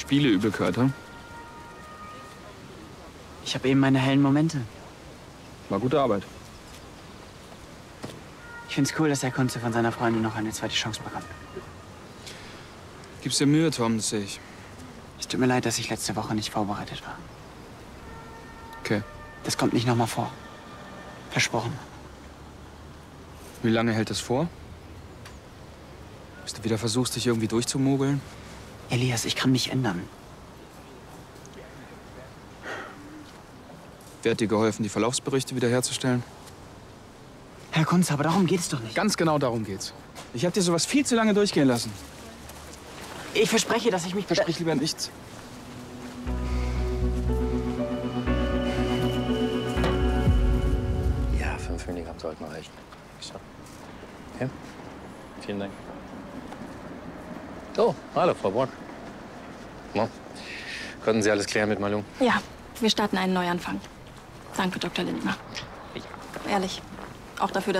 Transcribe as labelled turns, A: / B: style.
A: Spiele übel gehört, hm?
B: Ich habe eben meine hellen Momente.
A: War gute Arbeit.
B: Ich find's cool, dass Herr Kunze von seiner Freundin noch eine zweite Chance bekommt.
A: Gib's dir Mühe, Tom, das sehe ich.
B: Es tut mir leid, dass ich letzte Woche nicht vorbereitet war.
A: Okay.
B: Das kommt nicht nochmal vor. Versprochen.
A: Wie lange hält das vor? Bis du wieder versuchst, dich irgendwie durchzumogeln?
B: Elias, ich kann mich ändern.
A: Wer hat dir geholfen, die Verlaufsberichte wiederherzustellen?
B: Herr Kunze, aber darum geht es doch nicht.
A: Ganz genau darum geht's. Ich habe dir sowas viel zu lange durchgehen lassen.
B: Ich verspreche, dass ich mich...
A: Versprich lieber nichts.
C: Ja, 5 Milligramm sollten reichen. So. Okay. Vielen Dank. Oh, hallo, Frau Born. Na, konnten Sie alles klären mit Malung?
D: Ja, wir starten einen Neuanfang. Danke, Dr. Lindner. Ehrlich. Auch dafür, dass